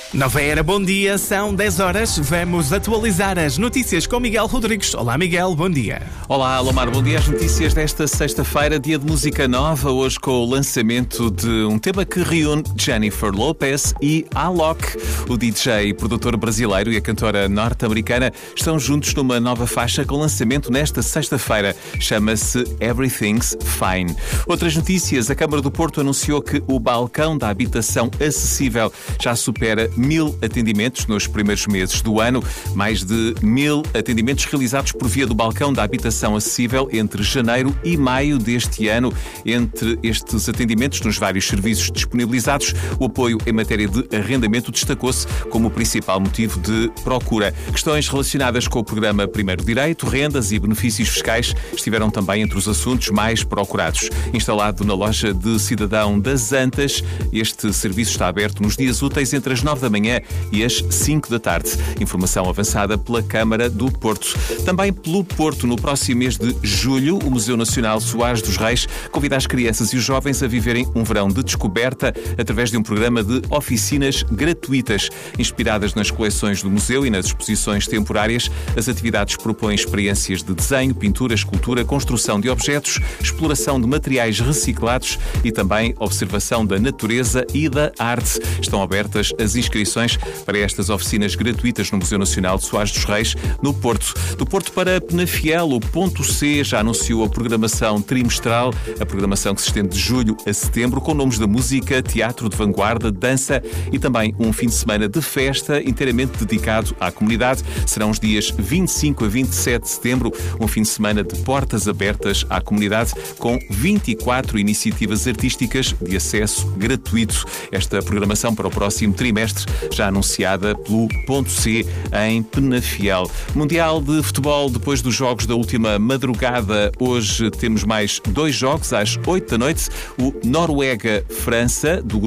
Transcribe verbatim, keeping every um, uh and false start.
Nova Era, bom dia, são dez horas. Vamos atualizar as notícias com Miguel Rodrigues. Olá, Miguel, bom dia. Olá, Lomar, bom dia. As notícias desta sexta-feira, dia de música nova, hoje com o lançamento de um tema que reúne Jennifer Lopez e Alok. O D J e produtor brasileiro e a cantora norte-americana estão juntos numa nova faixa com lançamento nesta sexta-feira. Chama-se Everything's Fine. Outras notícias, a Câmara do Porto anunciou que o balcão da habitação acessível já supera mil atendimentos nos primeiros meses do ano. Mais de mil atendimentos realizados por via do balcão da habitação acessível entre janeiro e maio deste ano. Entre estes atendimentos, nos vários serviços disponibilizados, o apoio em matéria de arrendamento destacou-se como o principal motivo de procura. Questões relacionadas com o programa Primeiro Direito, rendas e benefícios fiscais estiveram também entre os assuntos mais procurados. Instalado na loja de cidadão das Antas, este serviço está aberto nos dias úteis entre as nove da manhã e às cinco da tarde. Informação avançada pela Câmara do Porto. Também pelo Porto, no próximo mês de julho, o Museu Nacional Soares dos Reis convida as crianças e os jovens a viverem um verão de descoberta através de um programa de oficinas gratuitas. Inspiradas nas coleções do museu e nas exposições temporárias, as atividades propõem experiências de desenho, pintura, escultura, construção de objetos, exploração de materiais reciclados e também observação da natureza e da arte. Estão abertas as inscrições para estas oficinas gratuitas no Museu Nacional de Soares dos Reis, no Porto. Do Porto para Penafiel, o Ponto C já anunciou a programação trimestral, a programação que se estende de julho a setembro, com nomes da música, teatro de vanguarda, dança e também um fim de semana de festa inteiramente dedicado à comunidade. Serão os dias vinte e cinco a vinte e sete de setembro, um fim de semana de portas abertas à comunidade, com vinte e quatro iniciativas artísticas de acesso gratuito. Esta programação para o próximo trimestre já anunciada pelo Ponto C em Penafiel. Mundial de Futebol, depois dos jogos da última madrugada, hoje temos mais dois jogos às oito da noite. O Noruega-França, do